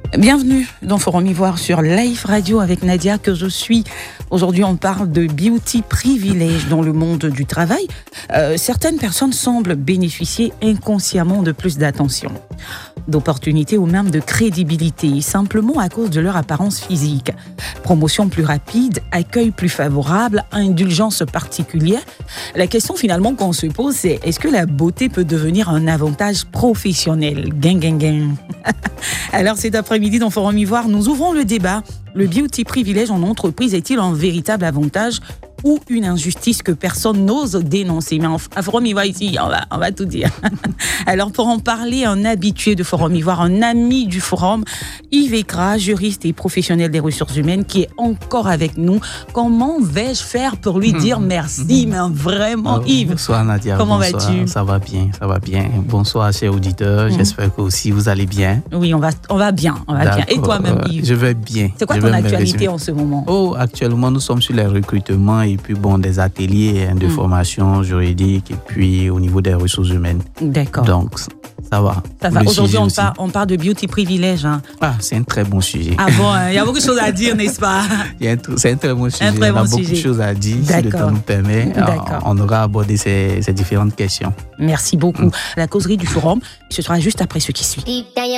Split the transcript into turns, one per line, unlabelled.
Bienvenue dans Forum Ivoire sur Live Radio avec Nadia que je suis. Aujourd'hui, on parle de beauty privilège dans le monde du travail. Certaines personnes semblent bénéficier inconsciemment de plus d'attention, d'opportunités ou même de crédibilité, simplement à cause de leur apparence physique. Promotion plus rapide, accueil plus favorable, indulgence particulière. La question finalement qu'on se pose, c'est est-ce que la beauté peut devenir un avantage professionnel? Gain. Alors cet après-midi dans Forum Ivoire, nous ouvrons le débat. Le beauty privilège en entreprise est-il un véritable avantage ou une injustice que personne n'ose dénoncer? Mais à Forum Ivoire ici, on va tout dire. Alors pour en parler, un habitué de Forum Ivoire, un ami du Forum, Yves Ekra, juriste et professionnel des ressources humaines, qui est encore avec nous. Comment vais-je faire pour lui dire merci? Mais vraiment, Yves.
Bonsoir Nadia.
Comment
bonsoir.
vas-tu?
Ça va bien. Bonsoir chers auditeurs. J'espère que aussi vous allez bien.
Oui, on va bien. Et toi-même, Yves?
Je vais bien.
C'est quoi ton actualité en ce moment?
Actuellement, nous sommes sur les recrutements et puis des ateliers de formation juridique et puis au niveau des ressources humaines.
D'accord.
Donc, ça va.
Aujourd'hui, on parle de beauty privilège. Hein.
Ah, c'est un très bon sujet.
Ah bon, il y a beaucoup de choses à dire, n'est-ce pas?
C'est un très bon sujet. On a beaucoup de choses à dire. Si le temps nous permet, on aura abordé ces différentes questions.
Merci beaucoup. La causerie du forum, ce sera juste après ce qui suit.